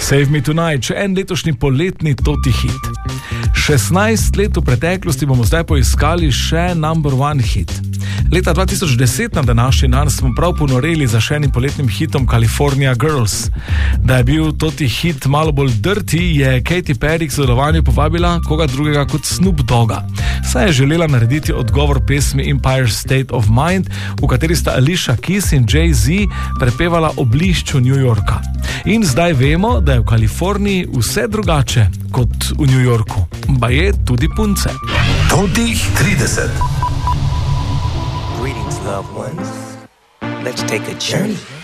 Save Me Tonight, še en letošnji poletni toti hit. 16 let v preteklosti bomo zdaj poiskali še number one hit. Leta 2010 na današnji dan smo prav ponoreli za še enim poletnim hitom California Girls. Da je bil toti hit malo bolj dirty, je Katy Perry k sodelovanju povabila koga drugega kot Snoop Dogga. Saj je želela narediti odgovor pesmi Empire State of Mind, v kateri sta Alicia Keys in Jay-Z prepevala o blišču New Yorka. In zdaj vemo, da je v Kaliforniji vse drugače kot v New Yorku. Baje tudi punce. Totih 30. Greetings, loved ones. Let's take a journey